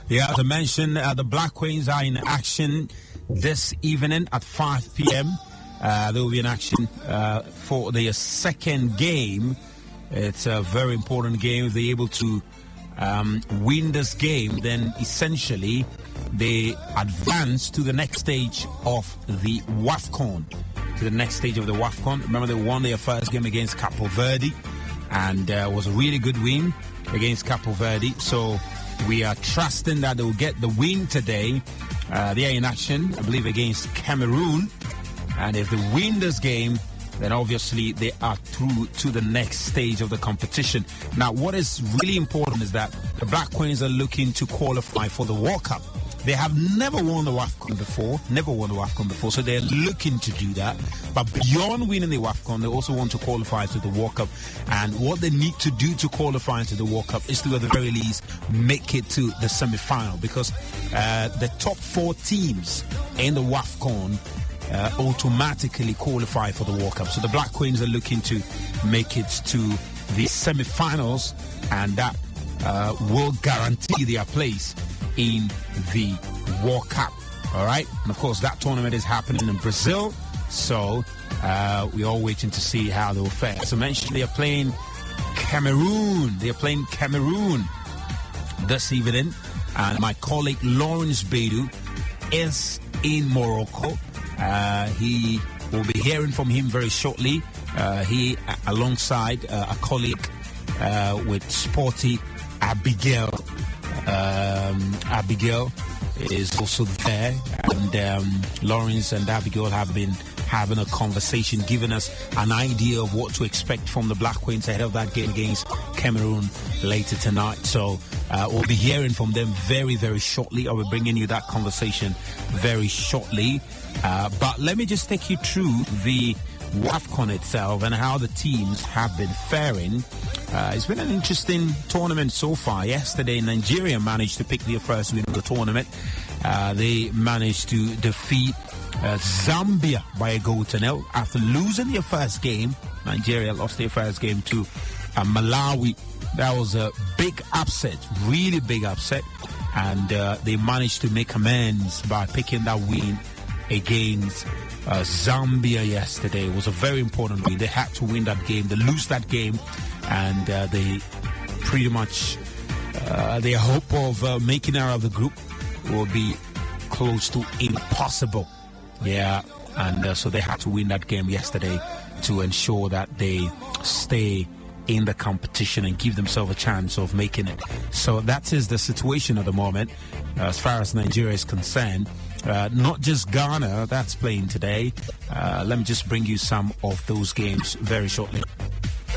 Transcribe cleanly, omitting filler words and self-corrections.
Yeah, as I mentioned, the Black Queens are in action this evening at 5 p.m. They will be in action for their second game. It's a very important game. If they're able to win this game, then essentially they advance to the next stage of the WAFCON. Remember, they won their first game against Capo Verde, and was a really good win against Capo Verde. So we are trusting that they will get the win today. They are in action, I believe, against Cameroon. And if they win this game, then obviously they are through to the next stage of the competition. Now, what is really important is that the Black Queens are looking to qualify for the World Cup. They have never won the WAFCON before, so they're looking to do that. But beyond winning the WAFCON, they also want to qualify to the World Cup. And what they need to do to qualify to the World Cup is to, at the very least, make it to the semi-final. Because the top 4 teams in the WAFCON automatically qualify for the World Cup. So the Black Queens are looking to make it to the semi-finals, and that will guarantee their place in the World Cup. All right, and of course that tournament is happening in Brazil, so we're all waiting to see how they will fare. As I mentioned, they are playing Cameroon. This evening, and my colleague Lawrence Beidou is in Morocco. He will be hearing from him very shortly. He, alongside a colleague with Sporty Abigail. Abigail is also there, and Lawrence and Abigail have been having a conversation, giving us an idea of what to expect from the Black Queens ahead of that game against Cameroon later tonight. So we'll be hearing from them very, very shortly. I will bring you that conversation very shortly. But let me just take you through the WAFCON itself and how the teams have been faring. It's been an interesting tournament so far. Yesterday, Nigeria managed to pick their first win of the tournament. They managed to defeat Zambia by a goal to nil. After losing their first game, Nigeria lost their first game to Malawi. That was a big upset, really big upset. And they managed to make amends by picking that win against Zambia yesterday. It was a very important win. They had to win that game. They lose that game, and they pretty much their hope of making out of the group will be close to impossible. Yeah, and so they had to win that game yesterday to ensure that they stay in the competition and give themselves a chance of making it. So that is the situation at the moment as far as Nigeria is concerned. Not just Ghana that's playing today. Let me just bring you some of those games very shortly.